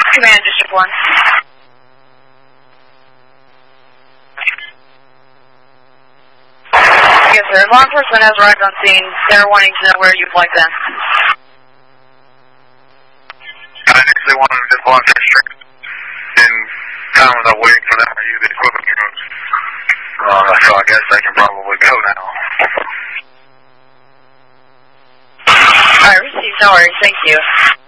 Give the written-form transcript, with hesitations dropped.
Command District 1. Yes, sir. Law enforcement has arrived on scene. They're wanting to know where you'd like them. I actually wanted to just block their street in time without waiting for them to use the equipment trucks. So I guess they can probably go now. Alright, received. No worries. Thank you.